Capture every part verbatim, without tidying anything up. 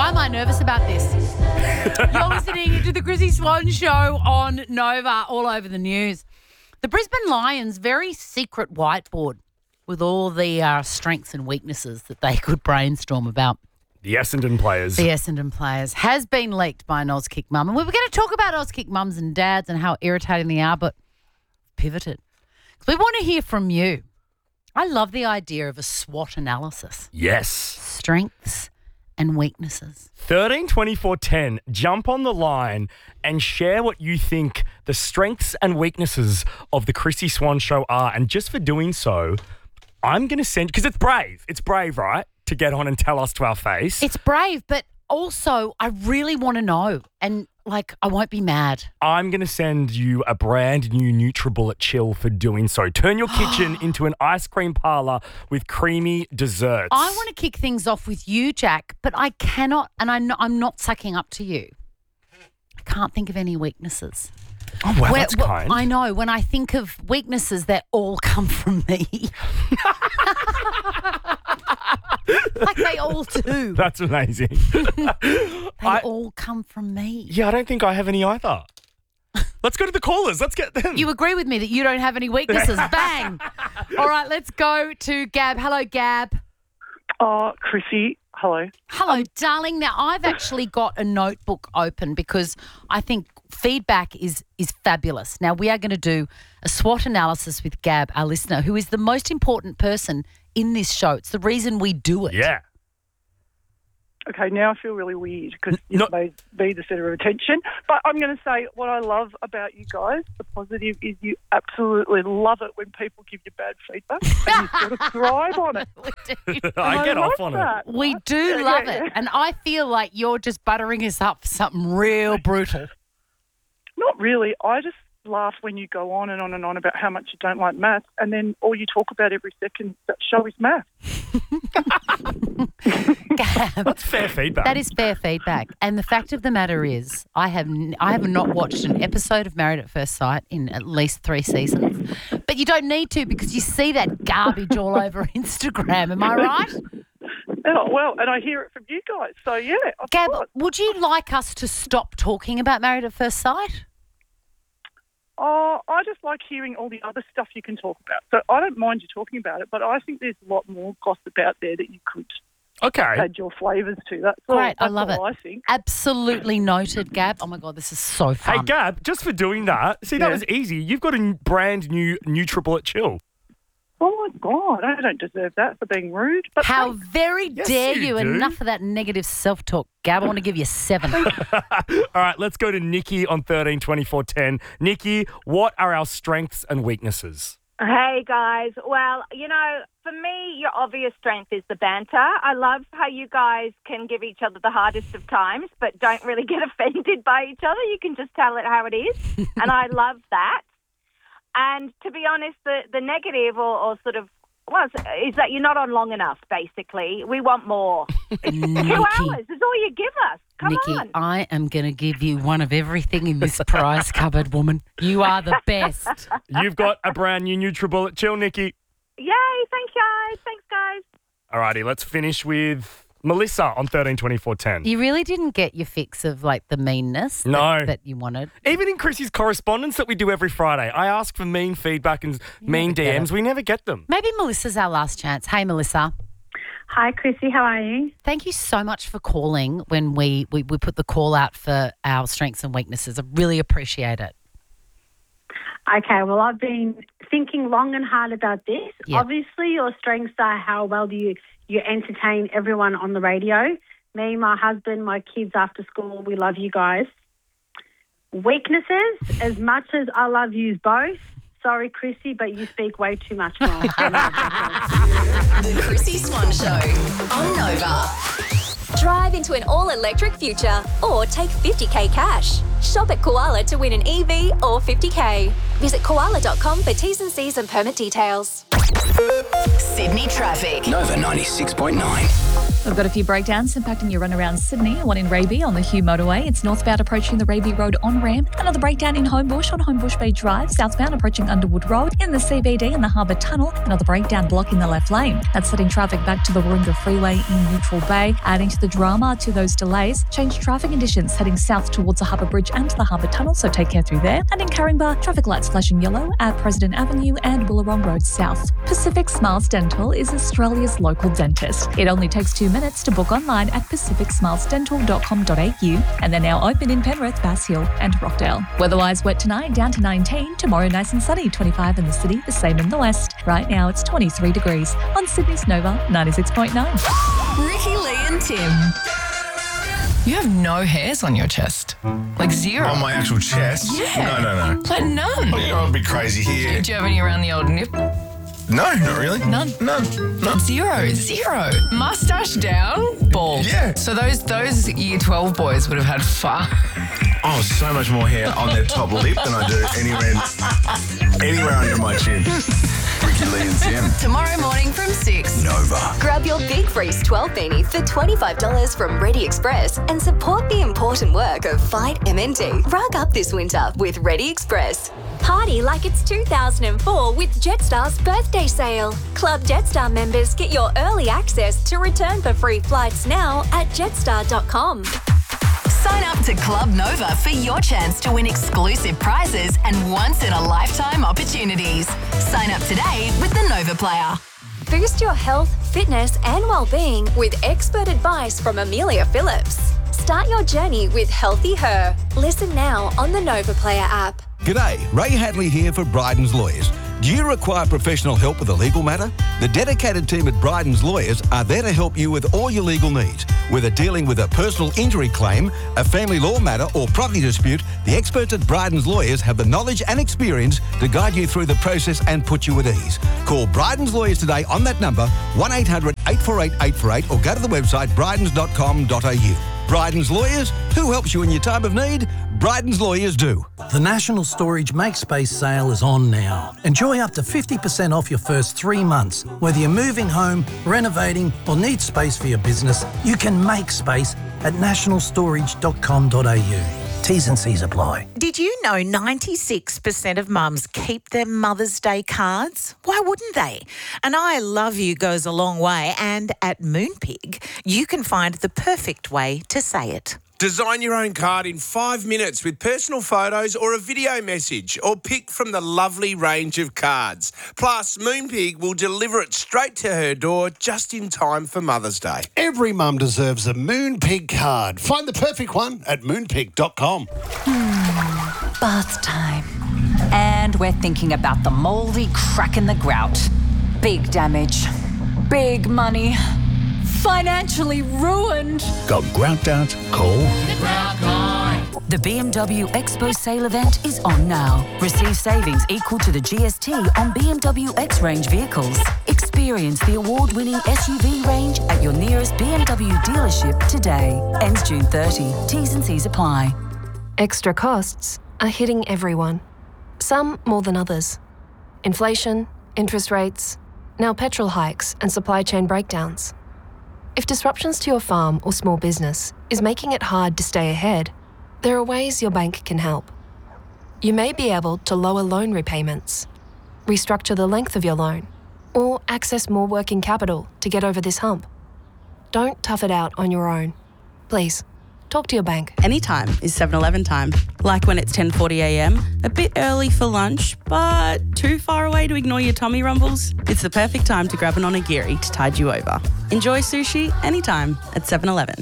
Why am I nervous about this? You're listening to the Chrissy Swan Show on Nova, all over the news. The Brisbane Lions' very secret whiteboard with all the uh, strengths and weaknesses that they could brainstorm about. The Essendon players. The Essendon players has been leaked by an Auskick mum. And we were going to talk about Auskick mums and dads and how irritating they are, but pivoted. We want to hear from you. I love the idea of a SWOT analysis. Yes. Strengths and weaknesses. thirteen twenty-four ten, jump on the line and share what you think the strengths and weaknesses of the Chrissy Swan Show are. And just for doing so, I'm going to send, because it's brave. It's brave, right? To get on and tell us to our face. It's brave, but also I really want to know. And, like, I won't be mad. I'm going to send you a brand new NutriBullet chill for doing so. Turn your kitchen into an ice cream parlour with creamy desserts. I want to kick things off with you, Jack, but I cannot, and I know, I'm not sucking up to you. I can't think of any weaknesses. Oh, well, Where- that's well, kind. I know. When I think of weaknesses, they all come from me. Like they all do. That's amazing. They I- all come from me. Yeah, I don't think I have any either. Let's go to the callers. Let's get them. You agree with me that you don't have any weaknesses. Bang. All right, let's go to Gab. Hello, Gab. Oh, Chrissy, hello. Hello, darling. Now, I've actually got a notebook open because I think feedback is is fabulous. Now, we are going to do a SWOT analysis with Gab, our listener, who is the most important person in this show. It's the reason we do it. Yeah. Okay, now I feel really weird because you No- may be the centre of attention. But I'm going to say what I love about you guys, the positive, is you absolutely love it when people give you bad feedback and you sort of thrive on it. We do. I get love off on that. it. We do Yeah, love yeah, it. yeah. And I feel like you're just buttering us up for something real brutal. Not really. I just laugh when you go on and on and on about how much you don't like maths, and then all you talk about every second that show is maths. Gab, That's fair feedback. that is fair feedback. And the fact of the matter is, I have n- I have not watched an episode of Married at First Sight in at least three seasons. But you don't need to because you see that garbage all over Instagram. Am I right? Oh, well, and I hear it from you guys. So, yeah. of Gab, course. would you like us to stop talking about Married at First Sight? Oh, I just like hearing all the other stuff you can talk about. So I don't mind you talking about it, but I think there's a lot more gossip out there that you could Okay. add your flavours to. That's all, Great, I that's love all it. I think. Absolutely noted, Gab. Oh, my God, this is so fun. Hey, Gab, just for doing that, see, that Yeah. was easy. You've got a n- brand new NutriBullet chill. Oh, my God, I don't deserve that for being rude. But How thanks. very Yes, dare you you. do. Enough of that negative self-talk, Gab. I want to give you seven. All right, let's go to Nikki on thirteen twenty-four ten. Nikki, what are our strengths and weaknesses? Hey guys, well, you know, for me, your obvious strength is the banter. I love how you guys can give each other the hardest of times, but don't really get offended by each other. You can just tell it how it is, and I love that. And to be honest, the, the negative or, or sort of, well, is that you're not on long enough, basically. We want more. Two Nikki, hours is all you give us. Come Nikki, on. I am going to give you one of everything in this prize cupboard, woman. You are the best. You've got a brand new NutriBullet chill, Nikki. Yay, thanks guys. Thanks guys. All righty, let's finish with Melissa on thirteen twenty-four ten. You really didn't get your fix of, like, the meanness that, No. that you wanted. Even in Chrissy's correspondence that we do every Friday, I ask for mean feedback and mean never get D Ms. We never get them. Maybe Melissa's our last chance. Hey, Melissa. Hi, Chrissy. How are you? Thank you so much for calling when we, we, we put the call out for our strengths and weaknesses. I really appreciate it. Okay, well, I've been thinking long and hard about this. Yeah. Obviously, your strengths are how well do you, you entertain everyone on the radio. Me, my husband, my kids after school, we love you guys. Weaknesses, as much as I love you both, sorry, Chrissy, but you speak way too much more. The Chrissy Swan Show on Nova. Drive into an all-electric future or take fifty K cash. Shop at Koala to win an E V or fifty K. Visit koala dot com for T's and C's and permit details. Sydney traffic. Nova ninety-six point nine. We've got a few breakdowns impacting your run around Sydney. One in Raby on the Hugh motorway. It's northbound approaching the Raby Road on-ramp. Another breakdown in Homebush on Homebush Bay Drive. Southbound approaching Underwood Road. In the C B D and the Harbour Tunnel. Another breakdown blocking the left lane. That's setting traffic back to the Warringah Freeway in Neutral Bay. Adding to the drama to those delays. Change traffic conditions heading south towards the Harbour Bridge and the Harbour Tunnel, so take care through there. And in Caringbah, traffic lights flashing yellow at President Avenue and Wollongong Road South. Pacific Smiles Dental is Australia's local dentist. It only takes two minutes to book online at pacific smiles dental dot com dot a u, and they're now open in Penrith, Bass Hill and Rockdale. Weather-wise, wet tonight, down to nineteen. Tomorrow, nice and sunny, twenty-five in the city, the same in the west. Right now, it's twenty-three degrees on Sydney's Nova ninety-six point nine. Ricky, Lee and Tim. You have no hairs on your chest. Like zero. On my actual chest? Yeah. No, no, no. Like none. Well, you know, I'd be crazy here. Do you have any around the old nip? No, not really. None. None. None. Zero. Zero. Mustache down, bald. Yeah. So those those year twelve boys would have had far. Oh, so much more hair on their top lip than I do anywhere, anywhere under my chin. Ricky, Lee and Tim. Tomorrow morning from six. Nova. Grab your Big Freeze twelve beanie for twenty-five dollars from Ready Express and support the important work of Fight M N T. Rug up this winter with Ready Express. Party like it's two thousand four with Jetstar's birthday sale. Club Jetstar members get your early access to return for free flights now at jetstar dot com. Sign up to Club Nova for your chance to win exclusive prizes and once-in-a-lifetime opportunities. Sign up today with the Nova Player. Boost your health, fitness and well-being with expert advice from Amelia Phillips. Start your journey with Healthy Her. Listen now on the Nova Player app. G'day, Ray Hadley here for Bryden's Lawyers. Do you require professional help with a legal matter? The dedicated team at Bryden's Lawyers are there to help you with all your legal needs. Whether dealing with a personal injury claim, a family law matter or property dispute, the experts at Bryden's Lawyers have the knowledge and experience to guide you through the process and put you at ease. Call Bryden's Lawyers today on that number, one eight hundred eight four eight eight four eight, or go to the website brydens dot com dot a u. Bryden's Lawyers, who helps you in your time of need? Bryden's Lawyers do. The National Storage Make Space sale is on now. Enjoy up to fifty percent off your first three months. Whether you're moving home, renovating or need space for your business, you can make space at national storage dot com dot a u. T's and C's apply. Did you know ninety-six percent of mums keep their Mother's Day cards? Why wouldn't they? An I love you goes a long way, and at Moonpig, you can find the perfect way to say it. Design your own card in five minutes with personal photos or a video message, or pick from the lovely range of cards. Plus, Moonpig will deliver it straight to her door just in time for Mother's Day. Every mum deserves a Moonpig card. Find the perfect one at moonpig dot com. Hmm, bath time. And we're thinking about the mouldy crack in the grout. Big damage. Big money. Financially ruined. Got grout doubts? Call The Grout Guy. The B M W Expo sale event is on now. Receive savings equal to the G S T on B M W X-Range vehicles. Experience the award-winning S U V range at your nearest B M W dealership today. Ends June thirtieth. T's and C's apply. Extra costs are hitting everyone. Some more than others. Inflation, interest rates, now petrol hikes and supply chain breakdowns. If disruptions to your farm or small business is making it hard to stay ahead, there are ways your bank can help. You may be able to lower loan repayments, restructure the length of your loan, or access more working capital to get over this hump. Don't tough it out on your own. Please, talk to your bank. Anytime is seven eleven time. Like when it's ten forty a m, a bit early for lunch, but too far away to ignore your tummy rumbles? It's the perfect time to grab an onigiri to tide you over. Enjoy sushi anytime at seven eleven.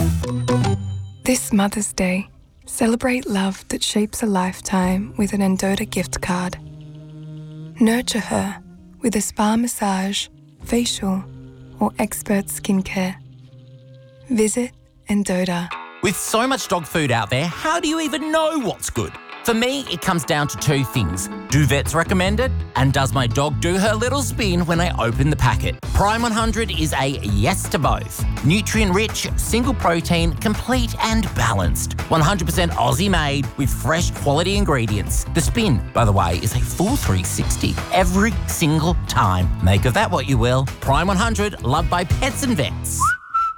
This Mother's Day, celebrate love that shapes a lifetime with an Endota gift card. Nurture her with a spa massage, facial, or expert skincare. Visit Endota. With so much dog food out there, how do you even know what's good? For me, it comes down to two things. Do vets recommend it? And does my dog do her little spin when I open the packet? Prime one hundred is a yes to both. Nutrient-rich, single protein, complete and balanced. one hundred percent Aussie made with fresh quality ingredients. The spin, by the way, is a full three sixty every single time. Make of that what you will. Prime one hundred, loved by pets and vets.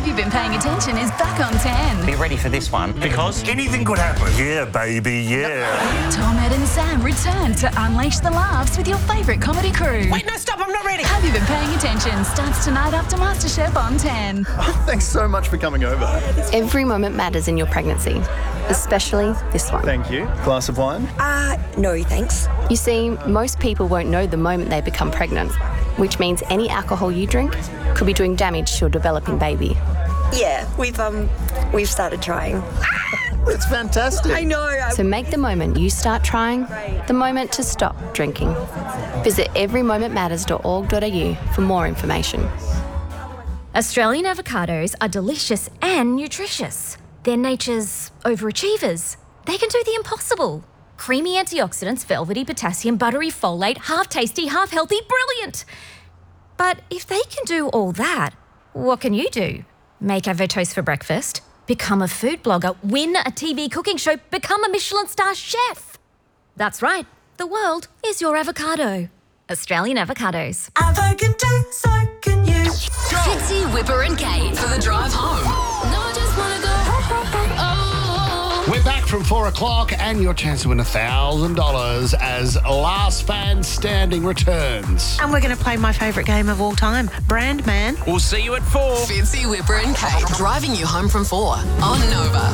Have You Been Paying Attention is back on ten. Be ready for this one because anything could happen. Yeah, baby, yeah. Tom, Ed and Sam return to unleash the laughs with your favourite comedy crew. Wait, no, stop, I'm not ready. Have You Been Paying Attention starts tonight after MasterChef on ten. Thanks so much for coming over. Every moment matters in your pregnancy, especially this one. Thank you. Glass of wine? Uh, no, thanks. You see, most people won't know the moment they become pregnant, which means any alcohol you drink could be doing damage to your developing baby. Yeah, we've um, we've started trying. That's fantastic. I know. I... So make the moment you start trying the moment to stop drinking. Visit every moment matters dot org dot a u for more information. Australian avocados are delicious and nutritious. They're nature's overachievers. They can do the impossible. Creamy antioxidants, velvety potassium, buttery folate, half tasty, half healthy, brilliant. But if they can do all that, what can you do? Make avotoast for breakfast, become a food blogger, win a T V cooking show, become a Michelin star chef. That's right, the world is your avocado. Australian avocados. Avocado, so can you. Fitzy, Whipper and Kate for the drive home. No, I just want to go. Oh. We're back from four o'clock and your chance to win one thousand dollars as Last Fan Standing returns. And we're going to play my favourite game of all time, Brand Man. We'll see you at four. Fitzy, Whipper and Kate driving you home from four on Nova.